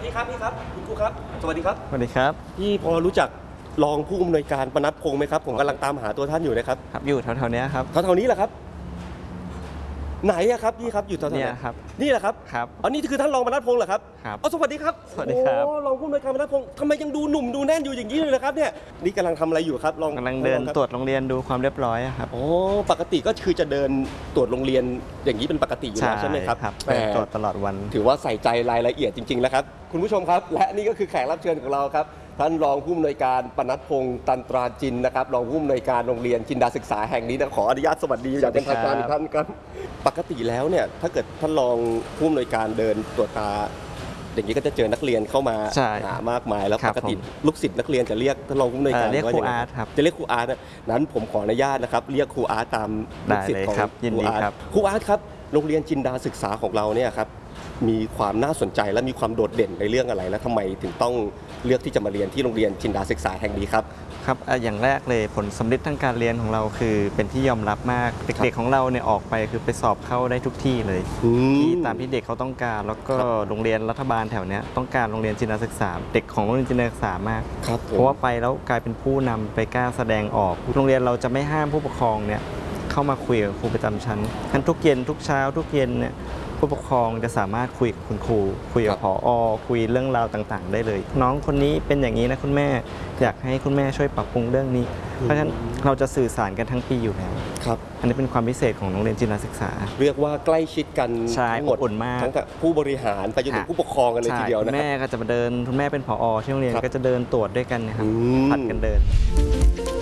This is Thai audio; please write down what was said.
ดีครับพี่ครับคุณครูครับสวัสดีครับสวัสดีครับพี่พอรู้จักรองผู้อำนวยการปนัดพงศ์ไหมครับผมกำลังตามหาตัวท่านอยู่นะครับครับอยู่แถวๆนี้ครับแถวๆนี้แหละครับไหนอะครับพี่ครับอยู่แถวๆไหนเนี่ยครับนี่แหละครับครับอ๋อนี่คือท่านรองปนัดพงศ์เหรอครับครับอ๋อสวัสดีครับสวัสดีครับโอ้รองผู้อำนวยการปนัดพงศ์ทำไมยังดูหนุ่มดูแน่นอยู่อย่างนี้เลยนะครับเนี่ยนี่กำลังทำอะไรอยู่ครับรองกำลังเดินตรวจโรงเรียนดูความเรียบร้อยครับอ๋อปกติก็คือจะเดินตรวจโรงเรียนอย่างนี้เป็นปกติอยู่แล้วใช่ไหมครับเดินตรวจตลอดวันถือว่าใส่ใจรายละเอียดจริงๆแล้วครับคุณผู้ชมครับและนี่ก็คือแขกรับเชิญของเราครับท่านรองผู้อำนวยการปนัดพงศ์ตันตราจินนะครับรองผู้อำนวยการโรงเรียนจินดาศึกษาแห่งนี้นะขออนุญาตสวัสดีอย่างเป็นทางการอีกท่านครับปกติแล้วเนี่ยถ้าเกิดท่านรองผู้อำนวยการเดินตรวจตาอย่างนี้ก็จะเจอนักเรียนเข้ามาหามากมายแล้วปกติลูกศิษย์นักเรียนจะเรียกท่านรองผู้อำนวยการเรียกครูอาร์ตครับจะเรียกครูอาร์ตนั้นผมขออนุญาตนะครับเรียกครูอาร์ตตามลูกศิษย์ของครูอาร์ตครูอาร์ตครับโรงเรียนจินดาศึกษาของเราเนี่ยครับมีความน่าสนใจและมีความโดดเด่นในเรื่องอะไรและทำไมถึงต้องเลือกที่จะมาเรียนที่โรงเรียนจินดาศึกษาแห่งนี้ครับครับอย่างแรกเลยผลสำเร็จทางการเรียนของเราคือเป็นที่ยอมรับมากเด็กๆของเราเนี่ยออกไปคือไปสอบเข้าได้ทุกที่เลยที่ตามที่เด็กเขาต้องการแล้วก็โรงเรียนรัฐบาลแถวนี้ต้องการโรงเรียนจินดาศึกษาเด็กของโรงเรียนจินดาศึกษามากเพราะว่าไปแล้วกลายเป็นผู้นำไปกล้าแสดงออกโรงเรียนเราจะไม่ห้ามผู้ปกครองเนี่ยเข้ามาคุยกับครูประจำชั้นทั้งทุกเย็นทุกเช้าทุกเย็นเนี่ยผู้ปกครองจะสามารถคุยกับคุณครูคุยกับผอ.คุยเรื่องราวต่างๆได้เลยน้องคนนี้เป็นอย่างนี้นะคุณแม่อยากให้คุณแม่ช่วยปรับปรุงเรื่องนี้เพราะฉะนั้นเราจะสื่อสารกันทั้งปีอยู่แล้วครับอันนี้เป็นความพิเศษของโรงเรียนจินดาศึกษาเรียกว่าใกล้ชิดกันทั้งหมดมากทั้งผู้บริหารไปจนถึงผู้ปกครองกันเลยทีเดียวนะครับแม่ก็จะมาเดินคุณแม่เป็นผอ.ที่โรงเรียนก็จะเดินตรวจด้วยกันนะครับผัดกันเดิน